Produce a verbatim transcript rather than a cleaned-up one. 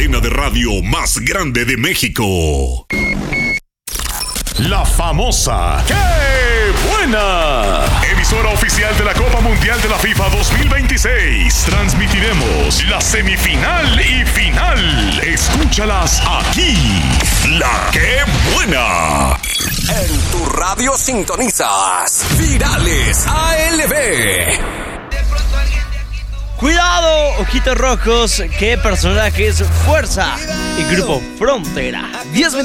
cadena de radio más grande de México. La famosa ¡Qué buena! Emisora oficial de la Copa Mundial de la FIFA dos mil veintiséis. Transmitiremos la semifinal y final. Escúchalas aquí. La ¡Qué buena! En tu radio sintonizas Virales A L B. Cuidado, ojitos rojos, qué personajes, fuerza y grupo Frontera. diez